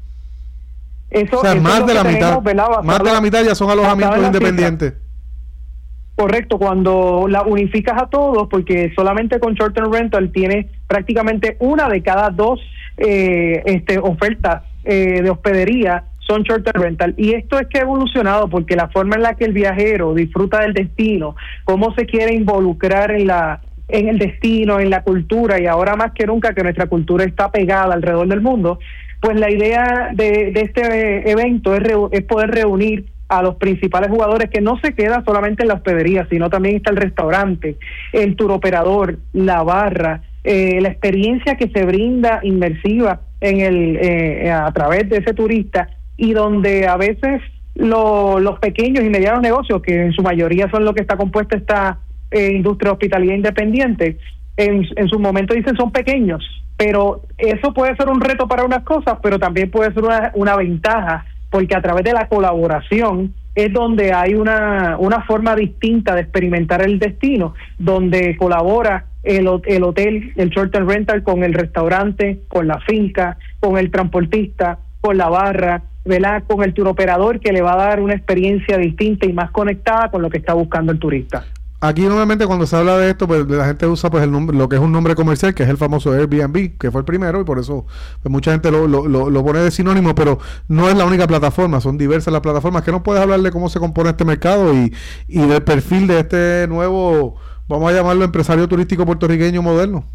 Eso, o sea, eso más de la mitad, tenemos, más de la mitad ya son alojamientos independientes. Correcto, cuando la unificas a todos, porque solamente con Short Term Rental tiene prácticamente una de cada dos eh, este, ofertas eh, de hospedería son Short Term Rental. Y esto es que ha evolucionado porque la forma en la que el viajero disfruta del destino, cómo se quiere involucrar en la en el destino, en la cultura, y ahora más que nunca que nuestra cultura está pegada alrededor del mundo, pues la idea de, de este evento es, re, es poder reunir a los principales jugadores, que no se queda solamente en la hospedería, sino también está el restaurante, el tour operador, la barra, eh, la experiencia que se brinda inmersiva en el eh, a través de ese turista, y donde a veces lo, los pequeños y medianos negocios, que en su mayoría son lo que está compuesta esta eh, industria de hospitalidad independiente, en, en su momento dicen son pequeños, pero eso puede ser un reto para unas cosas, pero también puede ser una, una ventaja, porque a través de la colaboración es donde hay una, una forma distinta de experimentar el destino, donde colabora el, el hotel, el short term rental con el restaurante, con la finca, con el transportista, con la barra, ¿verdad? Con el turoperador, que le va a dar una experiencia distinta y más conectada con lo que está buscando el turista. Aquí normalmente cuando se habla de esto, pues la gente usa pues el nombre, lo que es un nombre comercial, que es el famoso Airbnb, que fue el primero, y por eso pues mucha gente lo, lo, lo, lo pone de sinónimo, pero no es la única plataforma, son diversas las plataformas. ¿Qué nos puedes hablar de cómo se compone este mercado y, y del perfil de este nuevo, vamos a llamarlo, empresario turístico puertorriqueño moderno?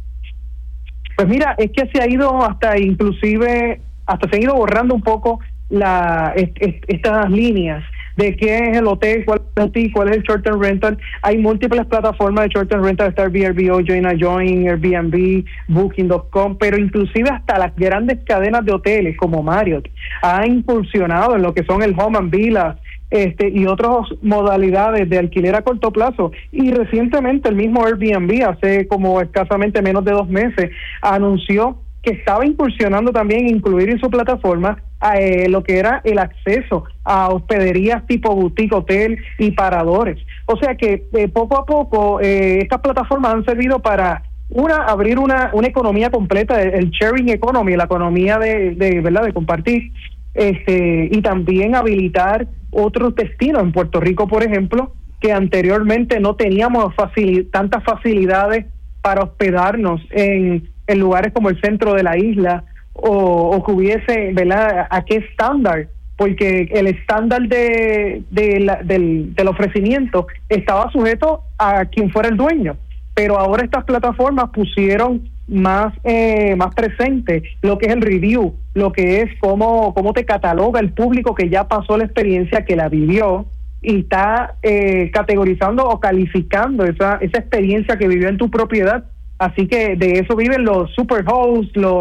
Pues mira, es que se ha ido hasta inclusive, hasta se ha ido borrando un poco la est, est, estas líneas de qué es el hotel, cuál es el hotel, cuál es el short term rental. Hay múltiples plataformas de short term rental, está Airbnb, Join a Join, Airbnb, Booking punto com, pero inclusive hasta las grandes cadenas de hoteles como Marriott han incursionado en lo que son el home and villas este y otras modalidades de alquiler a corto plazo. Y recientemente el mismo Airbnb, hace como escasamente menos de dos meses, anunció que estaba incursionando también en incluir en su plataforma eh, lo que era el acceso a hospederías tipo boutique, hotel y paradores. O sea que eh, poco a poco eh, estas plataformas han servido para una abrir una una economía completa, el sharing economy, la economía de, de verdad de compartir, este y también habilitar otros destinos en Puerto Rico, por ejemplo, que anteriormente no teníamos facil, tantas facilidades para hospedarnos en en lugares como el centro de la isla, o, o que hubiese, ¿verdad?, a qué estándar, porque el estándar de, de la, del, del ofrecimiento estaba sujeto a quien fuera el dueño, pero ahora estas plataformas pusieron más eh, más presente lo que es el review, lo que es cómo, cómo te cataloga el público que ya pasó la experiencia, que la vivió, y está eh, categorizando o calificando esa, esa experiencia que vivió en tu propiedad. Así que de eso viven los superhosts, los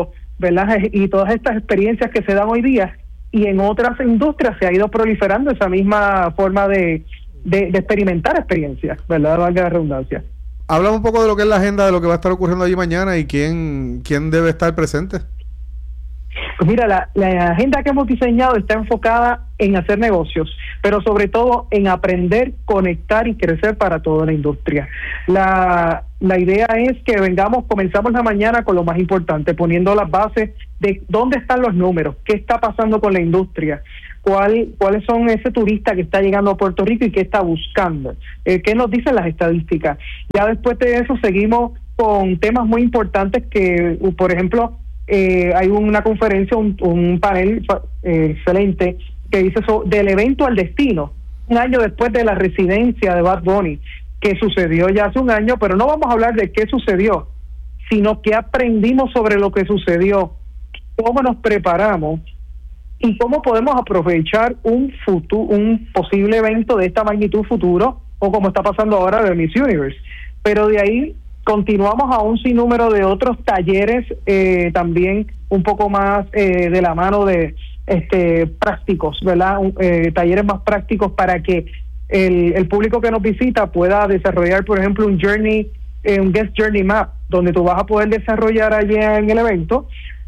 ¿verdad? Y todas estas experiencias que se dan hoy día, y en otras industrias se ha ido proliferando esa misma forma de, de, de experimentar experiencias, ¿verdad? Valga la redundancia. Háblame un poco de lo que es la agenda de lo que va a estar ocurriendo allí mañana y quién, quién debe estar presente. Pues mira, la, la agenda que hemos diseñado está enfocada en hacer negocios, pero sobre todo en aprender, conectar y crecer para toda la industria. La, la idea es que vengamos, comenzamos la mañana con lo más importante, poniendo las bases de dónde están los números, qué está pasando con la industria, cuál, cuáles son ese turista que está llegando a Puerto Rico y qué está buscando, eh, qué nos dicen las estadísticas. Ya después de eso seguimos con temas muy importantes que, por ejemplo, Eh, hay una conferencia, un, un panel eh, excelente que dice eso, del evento al destino, un año después de la residencia de Bad Bunny, que sucedió ya hace un año, pero no vamos a hablar de qué sucedió, sino qué aprendimos sobre lo que sucedió, cómo nos preparamos y cómo podemos aprovechar un futuro, un posible evento de esta magnitud futuro, o como está pasando ahora de Miss Universe. Pero de ahí continuamos a un sinnúmero de otros talleres, eh, también un poco más eh, de la mano de este prácticos, ¿verdad? Un, eh, talleres más prácticos para que el, el público que nos visita pueda desarrollar, por ejemplo, un journey, eh, un guest journey map, donde tú vas a poder desarrollar allá en el evento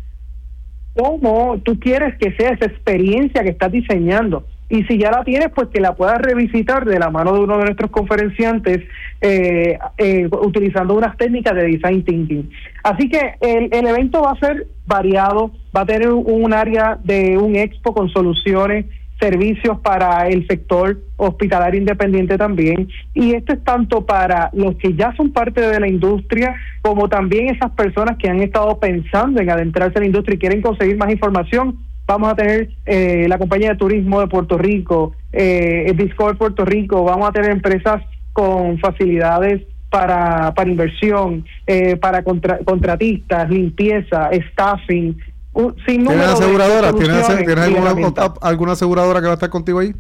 cómo tú quieres que sea esa experiencia que estás diseñando. Y si ya la tienes, pues que la puedas revisitar de la mano de uno de nuestros conferenciantes, eh, eh, utilizando unas técnicas de design thinking. Así que el, el evento va a ser variado, va a tener un, un área de un expo con soluciones, servicios para el sector hospitalario independiente también, y esto es tanto para los que ya son parte de la industria, como también esas personas que han estado pensando en adentrarse en la industria y quieren conseguir más información. Vamos a tener eh, la compañía de turismo de Puerto Rico, eh, el Discover Puerto Rico, vamos a tener empresas con facilidades para para inversión, eh, para contra, contratistas, limpieza, staffing, un sin número ¿Tienes aseguradoras? ¿Tienes, ¿tienes alguna, alguna aseguradora que va a estar contigo ahí?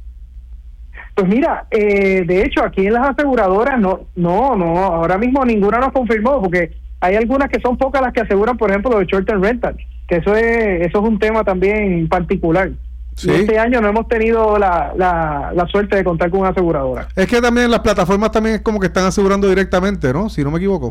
Pues mira, eh, de hecho aquí en las aseguradoras no, no, no, ahora mismo ninguna nos confirmó, porque hay algunas que son pocas las que aseguran, por ejemplo, los short-term rental, que eso es eso es un tema también particular. ¿Sí? Y este año no hemos tenido la, la, la suerte de contar con una aseguradora. Es que también las plataformas también es como que están asegurando directamente, ¿no? Si no me equivoco.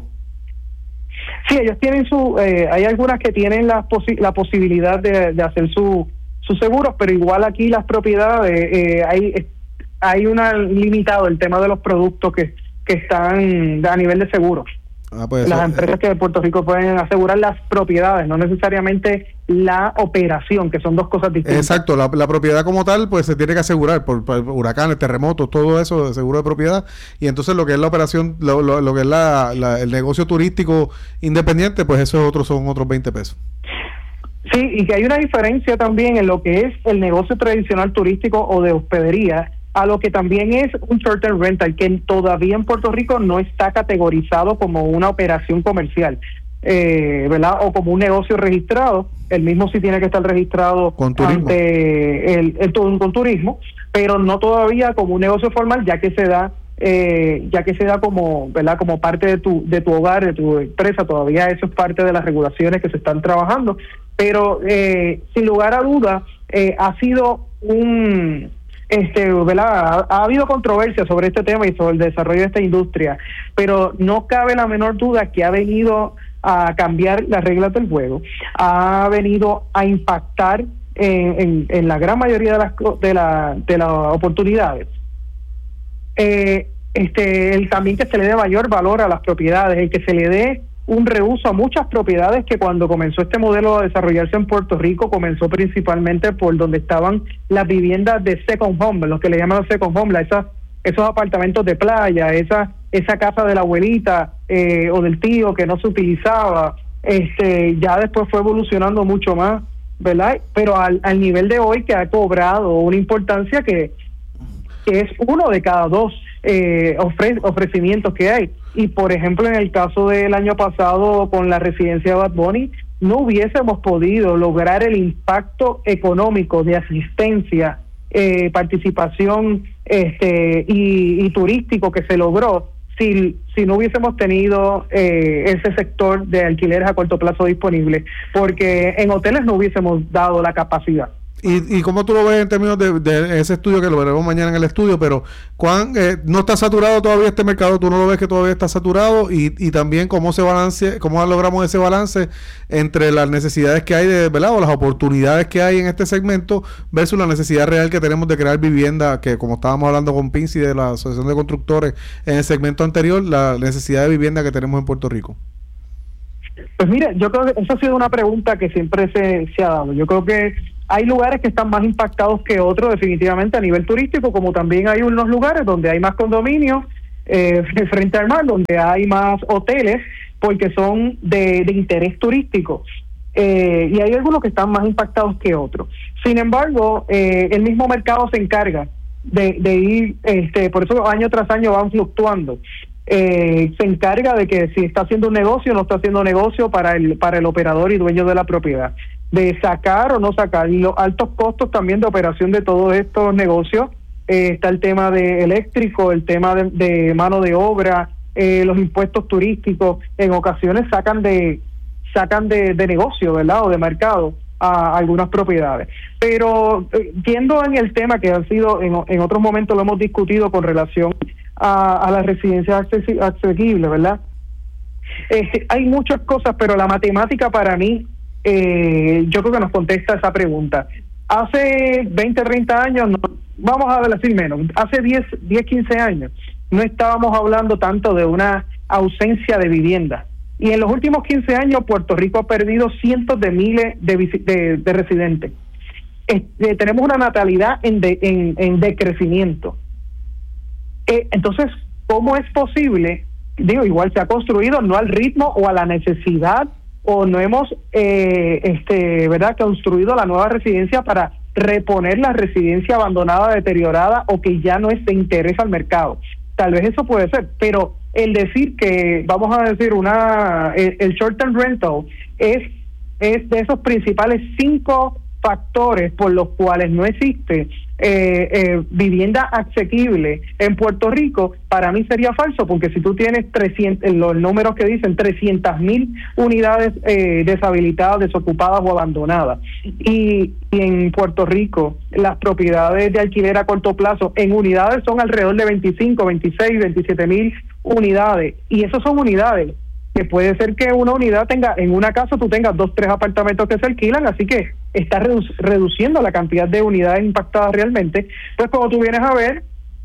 Sí, ellos tienen su, eh, hay algunas que tienen la, posi- la posibilidad de, de hacer su sus seguros, pero igual aquí las propiedades, eh, hay hay una limitado el tema de los productos que, que están a nivel de seguros. Ah, pues las eso, empresas eh, que de Puerto Rico pueden asegurar las propiedades, no necesariamente la operación, que son dos cosas distintas. Exacto, la, la propiedad como tal pues se tiene que asegurar por, por huracanes, terremotos, todo eso de seguro de propiedad, y entonces lo que es la operación, lo, lo, lo que es la, la, el negocio turístico independiente, pues eso es otro, son otros veinte pesos. Sí, y que hay una diferencia también en lo que es el negocio tradicional turístico o de hospedería, a lo que también es un short-term rental, que todavía en Puerto Rico no está categorizado como una operación comercial, eh, ¿verdad? O como un negocio registrado. El mismo sí tiene que estar registrado con turismo. ante el, el, el con turismo, pero no todavía como un negocio formal, ya que se da, eh, ya que se da como, ¿verdad? Como parte de tu de tu hogar, de tu empresa. Todavía eso es parte de las regulaciones que se están trabajando, pero eh, sin lugar a duda eh, ha sido un Este, ¿verdad? Ha, ha habido controversia sobre este tema y sobre el desarrollo de esta industria, pero no cabe la menor duda que ha venido a cambiar las reglas del juego, ha venido a impactar en, en, en la gran mayoría de las de, la, de las oportunidades. Eh, este, el también que se le dé mayor valor a las propiedades, el que se le dé un reuso a muchas propiedades que cuando comenzó este modelo a desarrollarse en Puerto Rico comenzó principalmente por donde estaban las viviendas de second home, los que le llaman los second home, esas, esos apartamentos de playa, esa esa casa de la abuelita eh, o del tío que no se utilizaba, este ya después fue evolucionando mucho más, ¿verdad? Pero al, al nivel de hoy que ha cobrado una importancia que, que es uno de cada dos eh, ofre, ofrecimientos que hay. Y por ejemplo, en el caso del año pasado con la residencia de Bad Bunny, no hubiésemos podido lograr el impacto económico de asistencia, eh, participación este y, y turístico que se logró si, si no hubiésemos tenido eh, ese sector de alquileres a corto plazo disponible, porque en hoteles no hubiésemos dado la capacidad. ¿Y, y cómo tú lo ves en términos de, de ese estudio, que lo veremos mañana en el estudio, pero ¿cuán, eh, no está saturado todavía este mercado? ¿Tú no lo ves que todavía está saturado? Y, y también cómo se balance, cómo logramos ese balance entre las necesidades que hay, de, ¿verdad? O las oportunidades que hay en este segmento versus la necesidad real que tenemos de crear vivienda, que como estábamos hablando con Pinci de la Asociación de Constructores en el segmento anterior, la necesidad de vivienda que tenemos en Puerto Rico. Pues mira, yo creo que esa ha sido una pregunta que siempre se, se ha dado. Yo creo que hay lugares que están más impactados que otros, definitivamente, a nivel turístico, como también hay unos lugares donde hay más condominios eh, frente al mar, donde hay más hoteles, porque son de, de interés turístico. Eh, y hay algunos que están más impactados que otros. Sin embargo, eh, el mismo mercado se encarga de, de ir, este, por eso año tras año van fluctuando. Eh, se encarga de que si está haciendo un negocio o no está haciendo negocio para el para el operador y dueño de la propiedad, de sacar o no sacar, y los altos costos también de operación de todos estos negocios. Eh, está el tema de eléctrico, el tema de, de mano de obra, eh, los impuestos turísticos, en ocasiones sacan de sacan de, de negocio, ¿verdad? O de mercado a algunas propiedades. Pero eh, viendo en el tema que ha sido, en, en otros momentos lo hemos discutido con relación a, a las residencias asequibles, ¿verdad? Eh, hay muchas cosas, pero la matemática para mí, eh, yo creo que nos contesta esa pregunta. Hace veinte, treinta años, no, vamos a decir menos, hace diez, quince años, no estábamos hablando tanto de una ausencia de vivienda. Y en los últimos quince años, Puerto Rico ha perdido cientos de miles de, de, de residentes. Este, tenemos una natalidad en, de, en, en decrecimiento. Eh, entonces, ¿cómo es posible? Digo, igual se ha construido no al ritmo o a la necesidad, o no hemos, eh, este, ¿verdad?, construido la nueva residencia para reponer la residencia abandonada, deteriorada, o que ya no es de interés al mercado. Tal vez eso puede ser, pero el decir que, vamos a decir, una el, el short-term rental es, es de esos principales cinco factores por los cuales no existe eh, eh, vivienda asequible en Puerto Rico, para mí sería falso, porque si tú tienes trescientos, los números que dicen trescientas mil unidades eh, deshabilitadas, desocupadas o abandonadas, y, y en Puerto Rico las propiedades de alquiler a corto plazo en unidades son alrededor de veinticinco, veintiséis, veintisiete mil unidades, y eso son unidades que puede ser que una unidad tenga, en una casa tú tengas dos, tres apartamentos que se alquilan, así que está redu reduciendo la cantidad de unidades impactadas realmente. Pues como tú vienes a ver,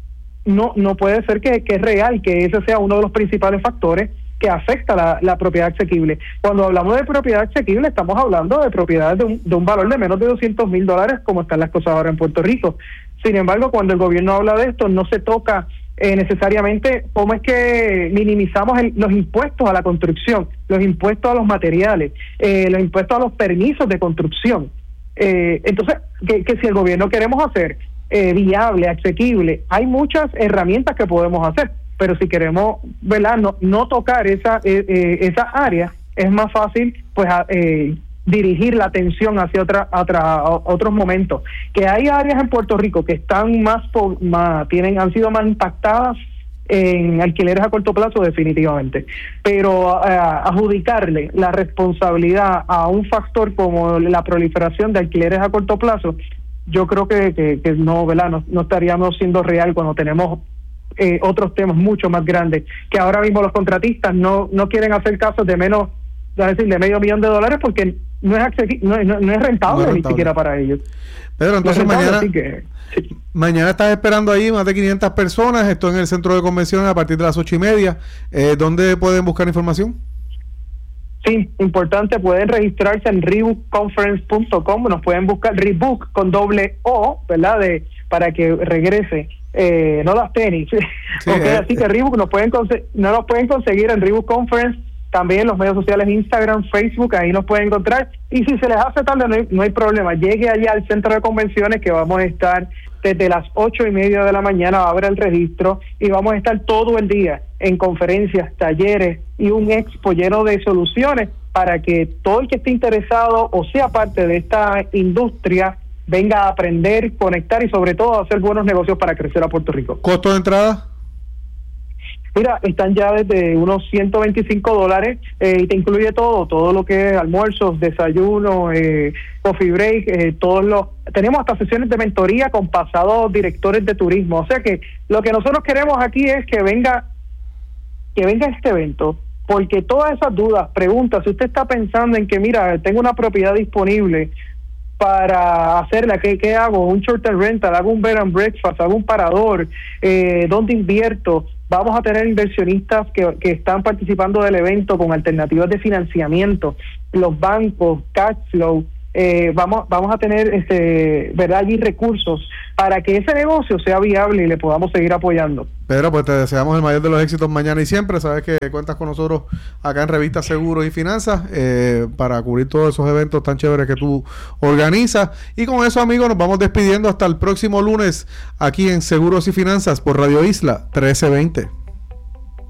no no puede ser que, que es real, que ese sea uno de los principales factores que afecta la, la propiedad asequible. Cuando hablamos de propiedad asequible, estamos hablando de propiedades de un, de un valor de menos de doscientos mil dólares, como están las cosas ahora en Puerto Rico. Sin embargo, cuando el gobierno habla de esto, no se toca Eh, necesariamente cómo es que minimizamos el, los impuestos a la construcción, los impuestos a los materiales, eh, los impuestos a los permisos de construcción. Eh, entonces, que, que si el gobierno queremos hacer eh, viable, asequible, hay muchas herramientas que podemos hacer, pero si queremos, ¿verdad?, no, no tocar esa eh, eh, esa área, es más fácil pues a, eh, dirigir la atención hacia otra, otra, otros momentos. Que hay áreas en Puerto Rico que están más, más tienen han sido más impactadas en alquileres a corto plazo, definitivamente, pero uh, adjudicarle la responsabilidad a un factor como la proliferación de alquileres a corto plazo, yo creo que, que, que no, ¿verdad?, no, no estaríamos siendo real cuando tenemos eh, otros temas mucho más grandes, que ahora mismo los contratistas no no quieren hacer casos de menos, es decir, de medio millón de dólares, porque no es no, no, no es rentable, no es rentable ni siquiera para ellos. Pedro, entonces no rentable, mañana que, sí. mañana estás esperando ahí más de quinientas personas, esto en el centro de convenciones a partir de las ocho y media. Eh, ¿Dónde pueden buscar información? Sí, importante, pueden registrarse en rebook conference punto com, nos pueden buscar Rebook con doble O, ¿verdad?, de para que regrese, eh, no las tenis. Sí, okay, eh, así que Rebook nos pueden no nos pueden conseguir en Rebook Conference, también en los medios sociales Instagram, Facebook, ahí nos pueden encontrar. Y si se les hace tarde, no hay, no hay problema. Llegue allá al centro de convenciones, que vamos a estar desde las ocho y media de la mañana, va a haber el registro, y vamos a estar todo el día en conferencias, talleres y un expo lleno de soluciones para que todo el que esté interesado o sea parte de esta industria venga a aprender, conectar y sobre todo a hacer buenos negocios para crecer a Puerto Rico. ¿Costo de entrada? Mira, están ya desde unos ciento veinticinco dólares eh, y te incluye todo, todo lo que es almuerzos, desayuno, eh, coffee break, eh, todos los... Tenemos hasta sesiones de mentoría con pasados directores de turismo. O sea que lo que nosotros queremos aquí es que venga, que venga este evento, porque todas esas dudas, preguntas, si usted está pensando en que, mira, tengo una propiedad disponible para hacerla, ¿qué, qué hago? Un short term rental, hago un bed and breakfast, hago un parador, eh, ¿dónde invierto? Vamos a tener inversionistas que, que están participando del evento con alternativas de financiamiento, los bancos, cash flow, eh, vamos vamos a tener este verdad allí recursos para que ese negocio sea viable y le podamos seguir apoyando. Pedro, pues te deseamos el mayor de los éxitos mañana y siempre. Sabes que cuentas con nosotros acá en Revista Seguros y Finanzas eh, para cubrir todos esos eventos tan chéveres que tú organizas. Y con eso, amigos, nos vamos despidiendo hasta el próximo lunes aquí en Seguros y Finanzas por Radio Isla trece veinte.